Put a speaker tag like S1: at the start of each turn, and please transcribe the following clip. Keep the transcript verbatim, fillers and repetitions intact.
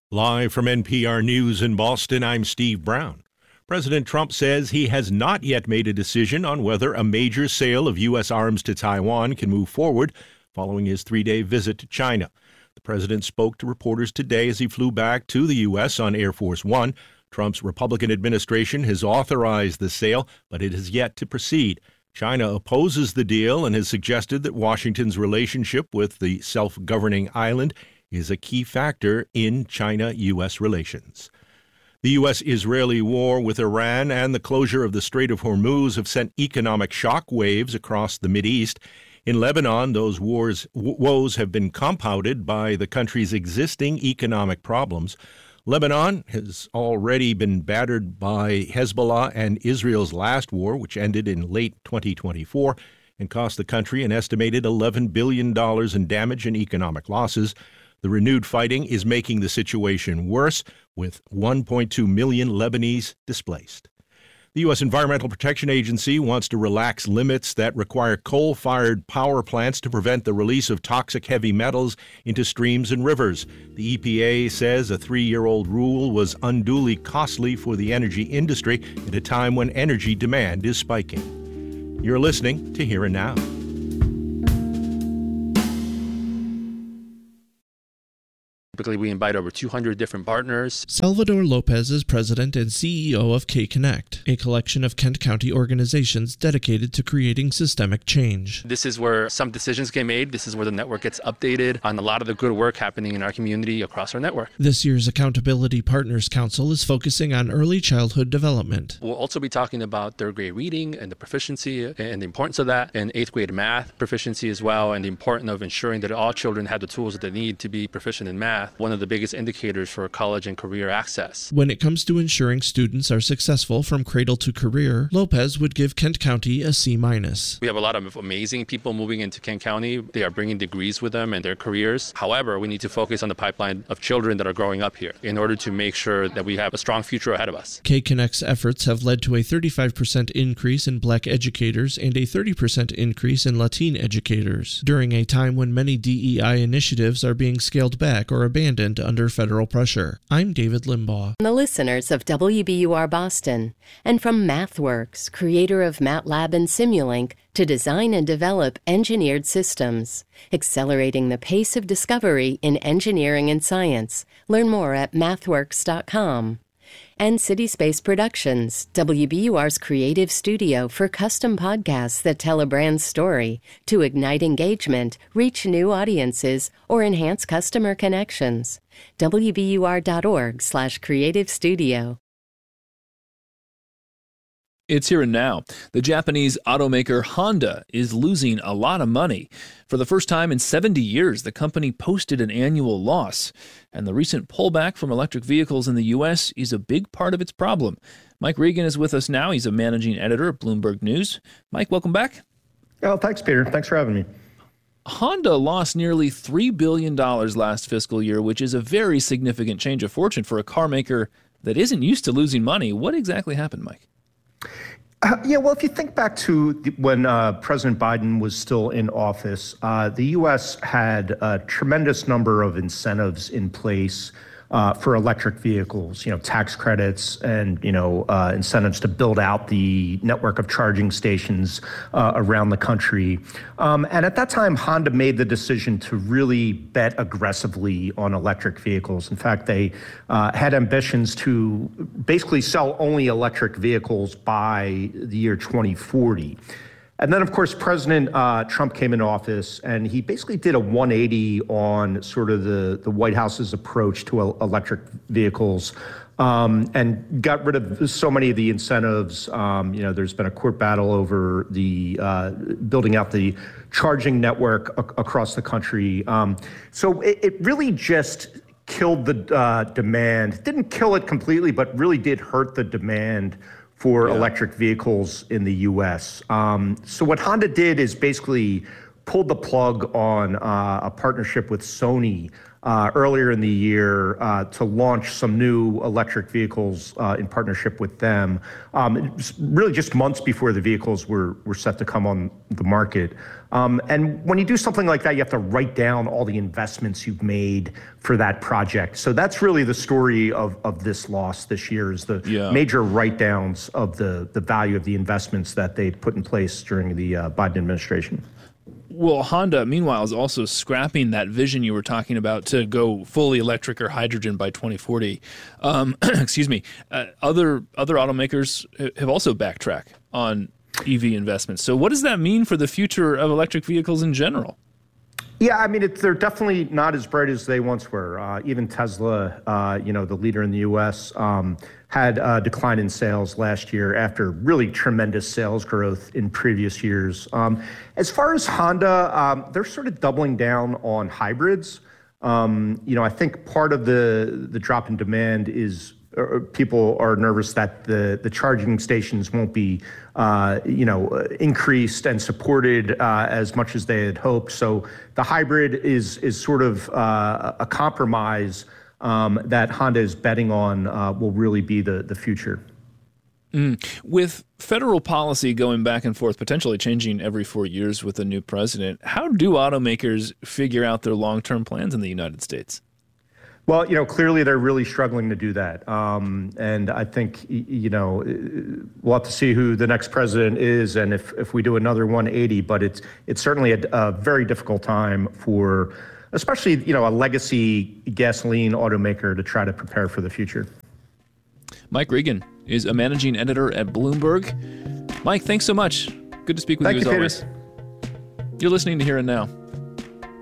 S1: Live from N P R News in Boston, I'm Steve Brown. President Trump says he has not yet made a decision on whether a major sale of U S arms to Taiwan can move forward following his three-day visit to China. The president spoke to reporters today as he flew back to the U S on Air Force One. Trump's Republican administration has authorized the sale, but it has yet to proceed. China opposes the deal and has suggested that Washington's relationship with the self-governing island is a key factor in China-U S relations. The U S-Israeli war with Iran and the closure of the Strait of Hormuz have sent economic shock waves across the Mideast. In Lebanon, those wars, woes have been compounded by the country's existing economic problems. Lebanon has already been battered by Hezbollah and Israel's last war, which ended in late twenty twenty-four and cost the country an estimated eleven billion dollars in damage and economic losses. The renewed fighting is making the situation worse, with one point two million Lebanese displaced. The U S Environmental Protection Agency wants to relax limits that require coal-fired power plants to prevent the release of toxic heavy metals into streams and rivers. The E P A says a three-year-old rule was unduly costly for the energy industry at a time when energy demand is spiking. You're listening to Here and Now.
S2: Typically, we invite over two hundred different partners.
S3: Salvador Lopez is president and C E O of K-Connect, a collection of Kent County organizations dedicated to creating systemic change.
S2: This is where some decisions get made. This is where the network gets updated on a lot of the good work happening in our community across our network.
S3: This year's Accountability Partners Council is focusing on early childhood development.
S2: We'll also be talking about third grade reading and the proficiency and the importance of that, and eighth grade math proficiency as well, and the importance of ensuring that all children have the tools that they need to be proficient in math. One of the biggest indicators for college and career access.
S3: When it comes to ensuring students are successful from cradle to career, Lopez would give Kent County a C minus.
S2: We have a lot of amazing people moving into Kent County. They are bringing degrees with them and their careers. However, we need to focus on the pipeline of children that are growing up here in order to make sure that we have a strong future ahead of us.
S3: K-Connect's efforts have led to a thirty-five percent increase in black educators and a thirty percent increase in Latin educators, during a time when many D E I initiatives are being scaled back or abandoned under federal pressure. I'm David Limbaugh.
S4: The listeners of W B U R Boston, and from MathWorks, creator of MATLAB and Simulink, to design and develop engineered systems, accelerating the pace of discovery in engineering and science. Learn more at mathworks dot com. And City Space Productions, W B U R's creative studio for custom podcasts that tell a brand's story to ignite engagement, reach new audiences, or enhance customer connections. W B U R dot org slash creative studio.
S5: It's here and now. The Japanese automaker Honda is losing a lot of money. For the first time in seventy years, the company posted an annual loss. And the recent pullback from electric vehicles in the U S is a big part of its problem. Mike Regan is with us now. He's a managing editor at Bloomberg News. Mike, welcome back.
S6: Oh, thanks, Peter. Thanks for having me.
S5: Honda lost nearly three billion dollars last fiscal year, which is a very significant change of fortune for a car maker that isn't used to losing money. What exactly happened, Mike?
S6: Uh, yeah, well, if you think back to the, when uh, President Biden was still in office, uh, the U S had a tremendous number of incentives in place uh, for electric vehicles, you know, tax credits and, you know, uh, incentives to build out the network of charging stations uh, around the country. Um, and at that time, Honda made the decision to really bet aggressively on electric vehicles. In fact, they uh, had ambitions to basically sell only electric vehicles by the year twenty forty. And then, of course, President uh, Trump came in office, and he basically did a one eighty on sort of the, the White House's approach to electric vehicles, um, and got rid of so many of the incentives. Um, you know, there's been a court battle over the uh, building out the charging network ac- across the country. Um, so it, it really just killed the uh, demand. Didn't kill it completely, but really did hurt the demand for yeah. electric vehicles in the U S. Um, so what Honda did is basically pulled the plug on uh, a partnership with Sony uh, earlier in the year uh, to launch some new electric vehicles uh, in partnership with them. Um, it was really just months before the vehicles were were set to come on the market. Um, and when you do something like that, you have to write down all the investments you've made for that project. So that's really the story of, of this loss this year, is the
S5: yeah.
S6: major write-downs of the, the value of the investments that they put in place during the uh, Biden administration.
S5: Well, Honda, meanwhile, is also scrapping that vision you were talking about to go fully electric or hydrogen by twenty forty. Um, excuse me. Uh, other other automakers have also backtracked on E V investments. So what does that mean for the future of electric vehicles in general?
S6: Yeah, I mean, it's, they're definitely not as bright as they once were. Uh, even Tesla, uh, you know, the leader in the U S, um, had a decline in sales last year after really tremendous sales growth in previous years. Um, as far as Honda, um, they're sort of doubling down on hybrids. Um, you know, I think part of the the drop in demand is uh, people are nervous that the the charging stations won't be, uh, you know, increased and supported uh, as much as they had hoped. So the hybrid is is sort of uh, a compromise um, that Honda is betting on uh, will really be the the future.
S5: Mm. With federal policy going back and forth, potentially changing every four years with a new president, how do automakers figure out their long-term plans in the United States?
S6: Well, you know, clearly they're really struggling to do that. Um, and I think, you know, we'll have to see who the next president is and if, if we do another one eighty. But it's it's certainly a, a very difficult time for especially, you know, a legacy gasoline automaker to try to prepare for the future.
S5: Mike Regan is a managing editor at Bloomberg. Mike, thanks so much. Good to speak with
S6: Thank
S5: you as
S6: you,
S5: always.
S6: Peter.
S5: You're listening to Here and Now.